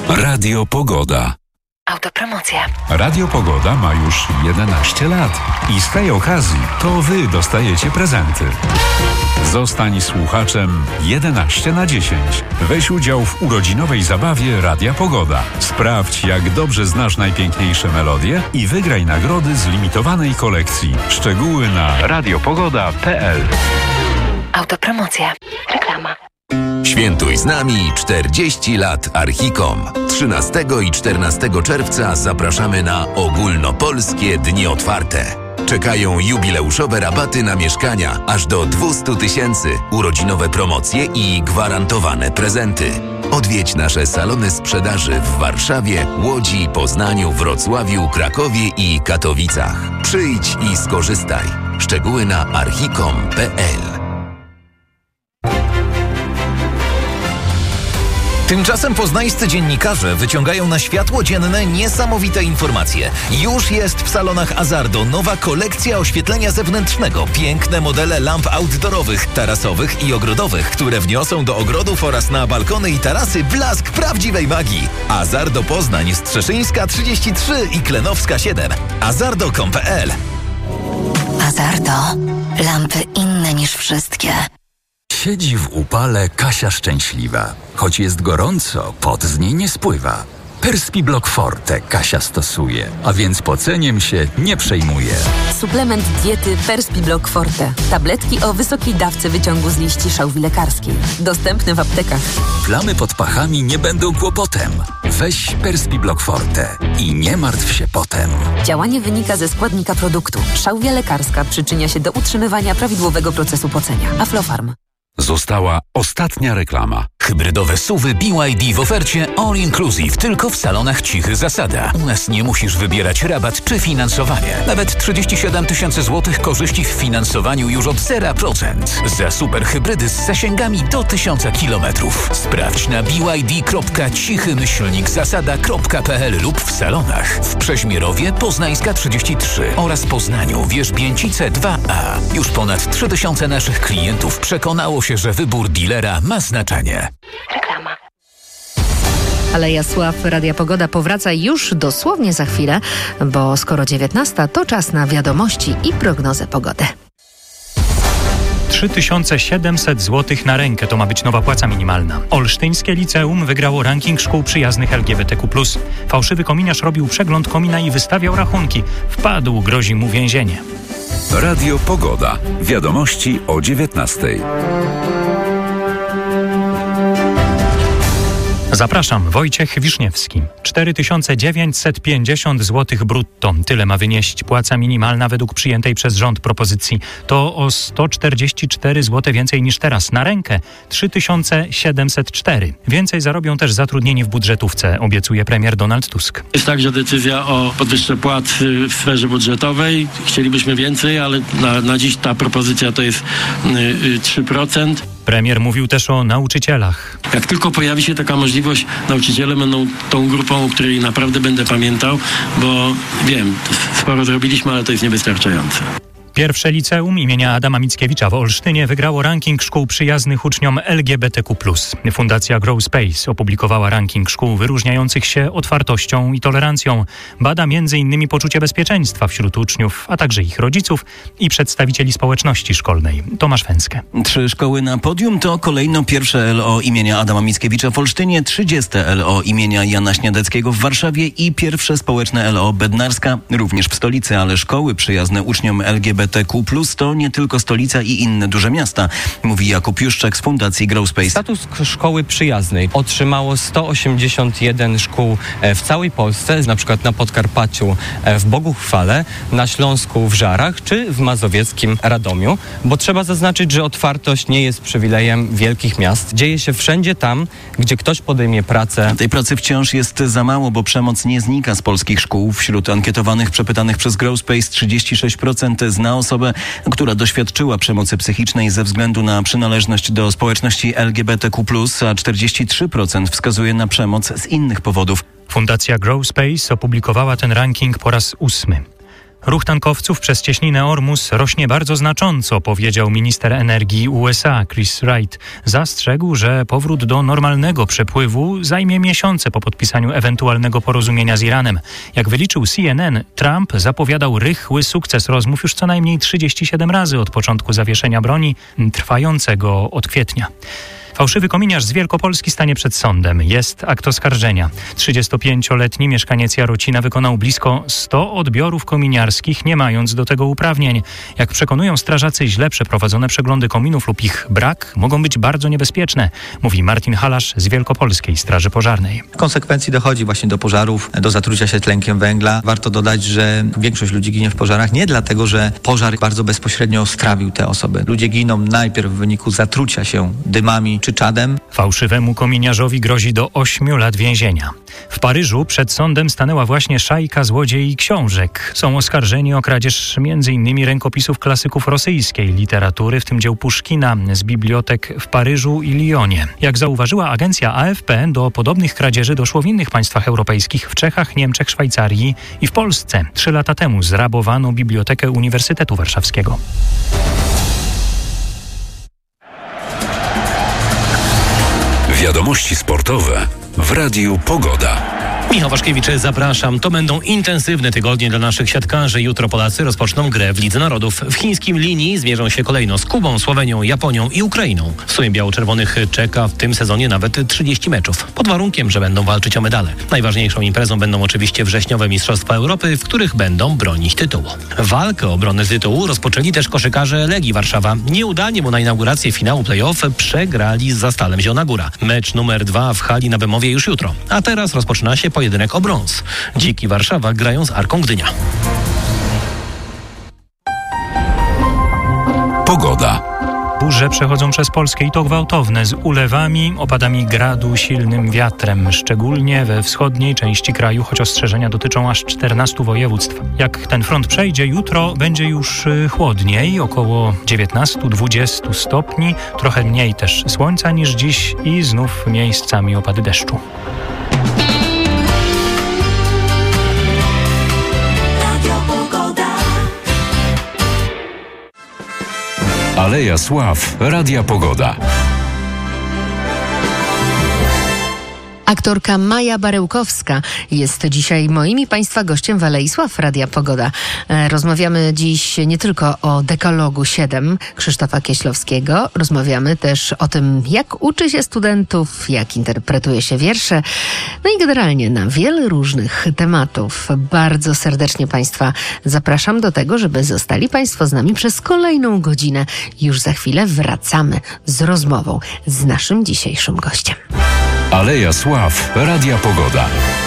Radio Pogoda. Autopromocja. Radio Pogoda ma już 11 lat i z tej okazji to Wy dostajecie prezenty. Zostań słuchaczem 11/10. Weź udział w urodzinowej zabawie Radia Pogoda. Sprawdź, jak dobrze znasz najpiękniejsze melodie i wygraj nagrody z limitowanej kolekcji. Szczegóły na radiopogoda.pl. Autopromocja. Reklama. Świętuj z nami 40 lat Archicom. 13 i 14 czerwca zapraszamy na ogólnopolskie dni otwarte. Czekają jubileuszowe rabaty na mieszkania aż do 200 000, urodzinowe promocje i gwarantowane prezenty. Odwiedź nasze salony sprzedaży w Warszawie, Łodzi, Poznaniu, Wrocławiu, Krakowie i Katowicach. Przyjdź i skorzystaj. Szczegóły na archicom.pl. Tymczasem poznańscy dziennikarze wyciągają na światło dzienne niesamowite informacje. Już jest w salonach Azardo nowa kolekcja oświetlenia zewnętrznego. Piękne modele lamp outdoorowych, tarasowych i ogrodowych, które wniosą do ogrodów oraz na balkony i tarasy blask prawdziwej magii. Azardo Poznań, Strzeszyńska 33 i Klenowska 7. Azardo.com.pl. Azardo. Lampy inne niż wszystkie. Siedzi w upale Kasia szczęśliwa. Choć jest gorąco, pot z niej nie spływa. Perspiblock Forte Kasia stosuje, a więc poceniem się nie przejmuje. Suplement diety Perspiblock Forte. Tabletki o wysokiej dawce wyciągu z liści szałwi lekarskiej. Dostępne w aptekach. Plamy pod pachami nie będą kłopotem. Weź Perspiblock Forte i nie martw się potem. Działanie wynika ze składnika produktu. Szałwia lekarska przyczynia się do utrzymywania prawidłowego procesu pocenia. Aflofarm. Została ostatnia reklama. Hybrydowe SUV-y BYD w ofercie All Inclusive tylko w salonach Cichy Zasada. U nas nie musisz wybierać rabat czy finansowanie. Nawet 37 000 złotych korzyści w finansowaniu już od 0%. Za super hybrydy z zasięgami do 1000 km. Sprawdź na byd.cichy-zasada.pl lub w salonach. W Przeźmierowie, Poznańska 33 oraz Poznaniu, Wierzbięcice 2A. Już ponad 3000 naszych klientów przekonało się, że wybór dealera ma znaczenie. Reklama. Aleja Sław Radia Pogoda powraca już dosłownie za chwilę, bo skoro 19, to czas na wiadomości i prognozę pogody. 3700 zł na rękę to ma być nowa płaca minimalna. Olsztyńskie liceum wygrało ranking szkół przyjaznych LGBTQ+. Fałszywy kominiarz robił przegląd komina i wystawiał rachunki. Wpadł, grozi mu więzienie. Radio Pogoda. Wiadomości o 19:00. Zapraszam, Wojciech Wiszniewski. 4950 zł brutto. Tyle ma wynieść płaca minimalna według przyjętej przez rząd propozycji. To o 144 zł więcej niż teraz. Na rękę 3704. Więcej zarobią też zatrudnieni w budżetówce, obiecuje premier Donald Tusk. Jest także decyzja o podwyżce płac w sferze budżetowej. Chcielibyśmy więcej, ale na dziś ta propozycja to jest 3%. Premier mówił też o nauczycielach. Jak tylko pojawi się taka możliwość, nauczyciele będą tą grupą, o której naprawdę będę pamiętał, bo wiem, sporo zrobiliśmy, ale to jest niewystarczające. Pierwsze liceum imienia Adama Mickiewicza w Olsztynie wygrało ranking szkół przyjaznych uczniom LGBTQ+. Fundacja Grow Space opublikowała ranking szkół wyróżniających się otwartością i tolerancją. Bada m.in. poczucie bezpieczeństwa wśród uczniów, a także ich rodziców i przedstawicieli społeczności szkolnej. Tomasz Węskę. 3 szkoły na podium to kolejno pierwsze LO imienia Adama Mickiewicza w Olsztynie, 30 LO imienia Jana Śniadeckiego w Warszawie i pierwsze społeczne LO Bednarska, również w stolicy, ale szkoły przyjazne uczniom LGBTQ+ to nie tylko stolica i inne duże miasta, mówi Jakub Juszczak z Fundacji Grow Space. Status szkoły przyjaznej otrzymało 181 szkół w całej Polsce, na przykład na Podkarpaciu w Boguchwale, na Śląsku w Żarach czy w mazowieckim Radomiu, bo trzeba zaznaczyć, że otwartość nie jest przywilejem wielkich miast. Dzieje się wszędzie tam, gdzie ktoś podejmie pracę. Tej pracy wciąż jest za mało, bo przemoc nie znika z polskich szkół. Wśród ankietowanych przepytanych przez Grow Space 36% zna osobę, która doświadczyła przemocy psychicznej ze względu na przynależność do społeczności LGBTQ+, a 43% wskazuje na przemoc z innych powodów. Fundacja Grow Space opublikowała ten ranking po raz 8. Ruch tankowców przez cieśninę Ormus rośnie bardzo znacząco, powiedział minister energii USA Chris Wright. Zastrzegł, że powrót do normalnego przepływu zajmie miesiące po podpisaniu ewentualnego porozumienia z Iranem. Jak wyliczył CNN, Trump zapowiadał rychły sukces rozmów już co najmniej 37 razy od początku zawieszenia broni, trwającego od kwietnia. Fałszywy kominiarz z Wielkopolski stanie przed sądem. Jest akt oskarżenia. 35-letni mieszkaniec Jarocina wykonał blisko 100 odbiorów kominiarskich, nie mając do tego uprawnień. Jak przekonują strażacy, źle przeprowadzone przeglądy kominów lub ich brak mogą być bardzo niebezpieczne, mówi Martin Halasz z Wielkopolskiej Straży Pożarnej. W konsekwencji dochodzi właśnie do pożarów, do zatrucia się tlenkiem węgla. Warto dodać, że większość ludzi ginie w pożarach nie dlatego, że pożar bardzo bezpośrednio strawił te osoby. Ludzie giną najpierw w wyniku zatrucia się dymami czy czadem. Fałszywemu kominiarzowi grozi do 8 lat więzienia. W Paryżu przed sądem stanęła właśnie szajka złodziei książek. Są oskarżeni o kradzież m.in. rękopisów klasyków rosyjskiej literatury, w tym dzieł Puszkina z bibliotek w Paryżu i Lyonie. Jak zauważyła agencja AFP, do podobnych kradzieży doszło w innych państwach europejskich, w Czechach, Niemczech, Szwajcarii i w Polsce. 3 lata temu zrabowano Bibliotekę Uniwersytetu Warszawskiego. Wiadomości sportowe w Radiu Pogoda. Michał Waszkiewicz, zapraszam. To będą intensywne tygodnie dla naszych siatkarzy. Jutro Polacy rozpoczną grę w Lidze Narodów. W chińskim linii zmierzą się kolejno z Kubą, Słowenią, Japonią i Ukrainą. W sumie biało-czerwonych czeka w tym sezonie nawet 30 meczów. Pod warunkiem, że będą walczyć o medale. Najważniejszą imprezą będą oczywiście wrześniowe Mistrzostwa Europy, w których będą bronić tytułu. Walkę o obronę tytułu rozpoczęli też koszykarze Legii Warszawa. Nieudanie, bo na inaugurację finału play-off przegrali z Zastalem Zielona Góra. Mecz numer 2 w hali na Bemowie już jutro. A teraz rozpoczyna się pojedynek o brąz. Dziki Warszawa grają z Arką Gdynia. Pogoda. Burze przechodzą przez Polskę i to gwałtowne, z ulewami, opadami gradu, silnym wiatrem, szczególnie we wschodniej części kraju, choć ostrzeżenia dotyczą aż 14 województw. Jak ten front przejdzie, jutro będzie już chłodniej, około 19-20 stopni, trochę mniej też słońca niż dziś i znów miejscami opady deszczu. Aleja Sław Radia Pogoda. Aktorka Maja Barełkowska jest dzisiaj moim i Państwa gościem w Alei Sław Radia Pogoda. Rozmawiamy dziś nie tylko o Dekalogu 7 Krzysztofa Kieślowskiego, rozmawiamy też o tym, jak uczy się studentów, jak interpretuje się wiersze, no i generalnie na wiele różnych tematów. Bardzo serdecznie Państwa zapraszam do tego, żeby zostali Państwo z nami przez kolejną godzinę. Już za chwilę wracamy z rozmową z naszym dzisiejszym gościem. Aleja Sław Radia Pogoda.